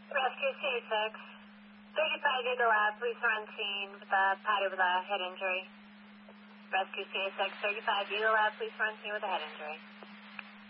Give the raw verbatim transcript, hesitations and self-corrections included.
Rescue C six. thirty-five Eagle Ave, police are on scene with a patty with a head injury. Rescue C six, thirty-five Eagle Ave, police are on scene with a head injury.